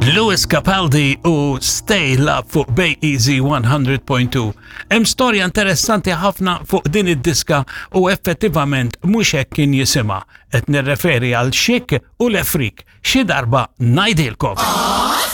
Lewis Capaldi u Stay Love fuq Bay Easy 100.2. Hemm storja interessanti ħafna fuq din id-diska u effettivament mhux hekk kien jisimha. Qed nirreferi għal Chic u Lefrik. Xi darba ngħidilkom.